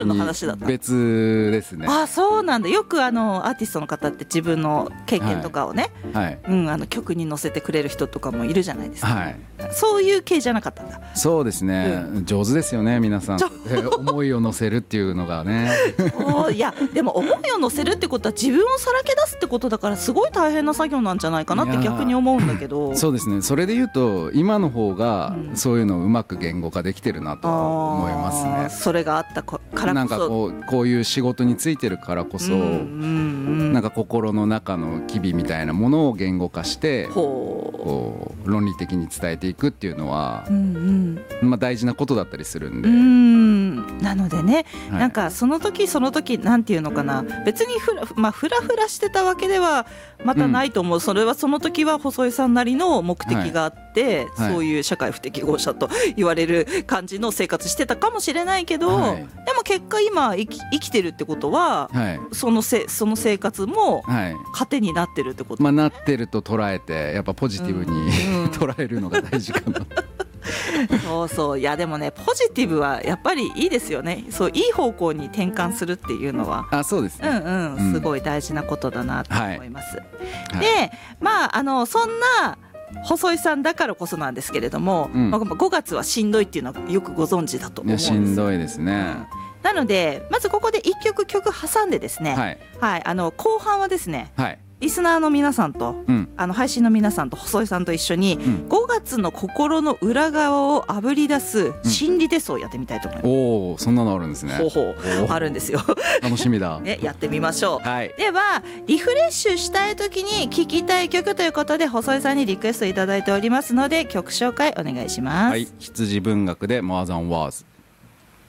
の話だった。 別ですね。 あ、そうなんだ。よくアーティストの方って自分の経験とかをね、 はい曲に乗せてくれる人とかもいるじゃないですか、 はい、 そういう系じゃなかったんだ。 そうですね、上手ですよね皆さん。思いを乗せるっていうのがねいやでも思いを乗せるってことは自分をさらけ出すってことだから、すごい大変な作業なんじゃないかなって逆に思うんだけど。 そうですね、それで言うと今の方がそういうのをうまく言言語化できてるなと思いますね。 それがあったからこそ、 なんかこういう仕事についてるからこそ、なんか心の中の機微みたいなものを言語化してこう論理的に伝えていくっていうのは、まあ、大事なことだったりするんで、 なのでね、 はい、 なんかその時その時なんていうのかな、別にフラフラしてたわけではまたないと思う、それはその時は細井さんなりの目的があって、はい、そういう社会不適合者と言われる感じの生活してたかもしれないけど、はい、でも結果今生きてるってことは、はい、その生活も糧になってるってこと、 まあ、なってると捉えてやっぱポジティブに、捉えるのが大事かなそうそう、いやでもね、ポジティブはやっぱりいいですよね。そう、いい方向に転換するっていうのは、 そうですね、 すごい大事なことだなと思います、 はい、 で、まあそんな細井さんだからこそなんですけれども、5月はしんどいっていうのはよくご存知だと思うんです。 しんどいですね、 なのでまずここで1曲挟んでですね、はい、後半はですね、はい、リスナーの皆さんと、配信の皆さんと細井さんと一緒に、5月の心の裏側をあぶり出す心理テストをやってみたいと思います。 おー、そんなのあるんですね。 あるんですよ楽しみだ、 ね、やってみましょう、 はい、 ではリフレッシュしたい時に聴きたい曲ということで細井さんにリクエストいただいておりますので、曲紹介お願いします。 はい、羊文学で More Than Words。